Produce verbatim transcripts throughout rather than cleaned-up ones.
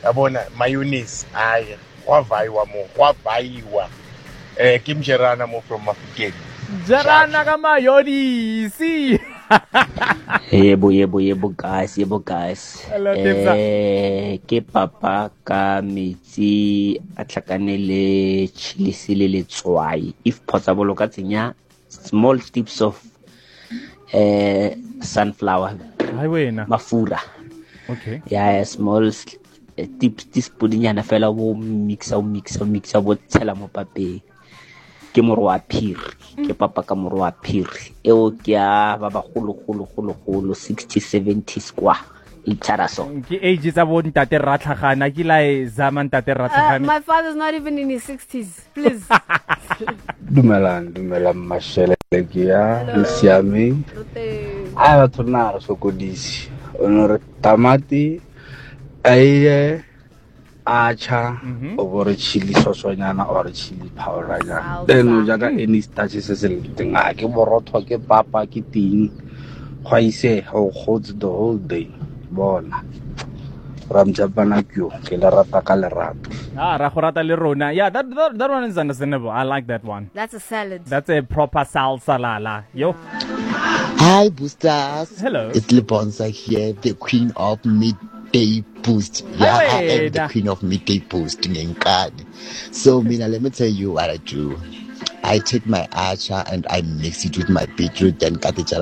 yabona mayonnaise hayi kwavaiwa mo kwavaiwa eh kimjerana mo from Mafikeng Jerana ka mayonnaise. Yebo yebo yebo guys yebo guys eh ke papa ka metsi a tlhakanele chili sile le tswai if possible ka tsenya small tips of eh sunflower Hai wena mafura okay yeah small tips tispodinyana fela wo mixa o mixa o mixa bo tshela mo papeng ke moro wa phiri ke papa ka moro wa phiri eo ke a ba ba golo golo golo golo sixty seventy square itaraso ke age tsa bo ntate ratlhagana ke la e zama ntate ratlhagana my father's not even in his sixties please dumelang dumelang mashele ke ya siame a ba tsona re sokodisi onore tamati ai acha over chili sosonyana or chili powder ya then o jaga any starch se se leng a ke borotho ke papa ke ting go ise go holds the whole day bona ramjabana kyo ke la rata ka lerato ah ra go rata le rona yeah that, that that one is understandable. I like that one. That's a salad. That's a proper salsa lala yo. Hi boosters, hello, it's Lebonza here, the queen of midday boost. Yeah, I am the queen of midday boost. So Mina, let me tell you what I do. I take my acha and I mix it with my beetroot, then cut it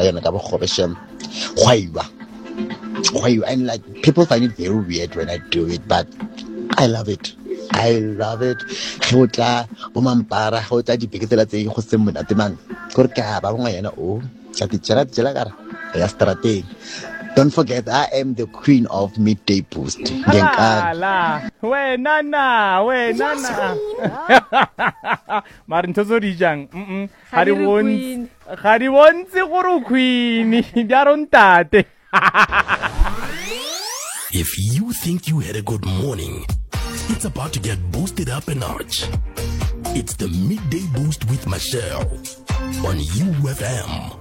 and like people find it very weird when I do it, but I love it. I love it. Hota umampara hota di piketela tse go se monate man. Gore ka ba ngwa yana o tla tshela tshela kara ya strate. Don't forget, I am the queen of midday boost. La la, we nana, we nana. Marin tozo dijang. Mm. Hari won, hari won se goro queen. Diaron tate. If you think you had a good morning, it's about to get boosted up a notch. It's the Midday Boost with Michelle on U F M.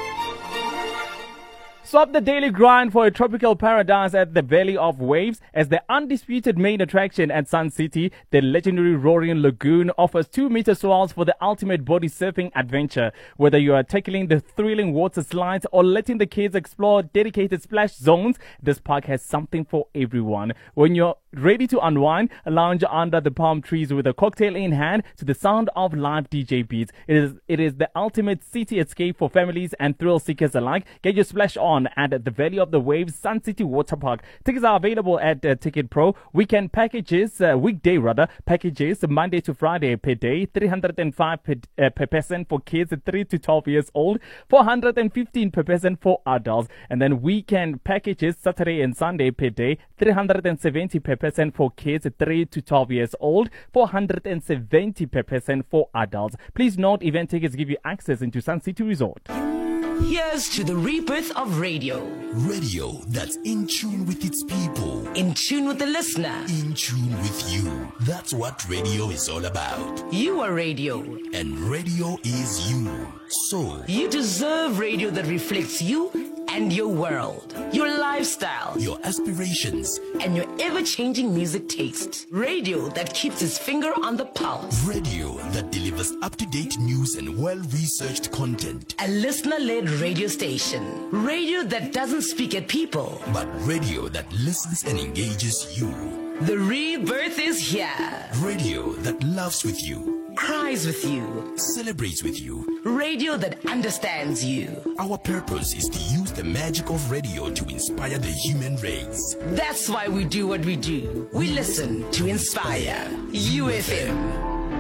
Swap the daily grind for a tropical paradise at the Valley of Waves as the undisputed main attraction at Sun City. The legendary Roaring Lagoon offers two-meter swells for the ultimate body surfing adventure. Whether you are tackling the thrilling water slides or letting the kids explore dedicated splash zones, this park has something for everyone. When you're ready to unwind, lounge under the palm trees with a cocktail in hand to the sound of live D J beats. It is it is the ultimate city escape for families and thrill seekers alike. Get your splash on at the Valley of the Waves Sun City Water Park. Tickets are available at uh, Ticket Pro. Weekend packages, uh, weekday rather, packages Monday to Friday per day, three hundred five per, uh, per person for kids three to twelve years old, four hundred fifteen per person for adults. And then weekend packages Saturday and Sunday per day, three hundred seventy per person for kids three to twelve years old, four hundred seventy per person for adults. Please note, event tickets give you access into Sun City Resort. Here's to the rebirth of radio. Radio that's in tune with its people. In tune with the listener. In tune with you. That's what radio is all about. You are radio. And radio is you. So you deserve radio that reflects you and your world, your lifestyle, your aspirations, and your ever-changing music taste. Radio that keeps its finger on the pulse. Radio that delivers up-to-date news and well-researched content. A listener-led radio station. Radio that doesn't speak at people, but radio that listens and engages you. The rebirth is here. Radio that loves with you, cries with you, celebrates with you. Radio that understands you. Our purpose is to use the magic of radio to inspire the human race. That's why we do what we do. We listen to inspire. U F M.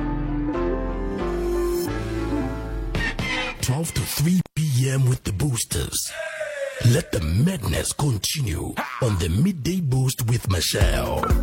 twelve to three p.m. with the boosters. Let the madness continue on the Midday Boost with Michelle.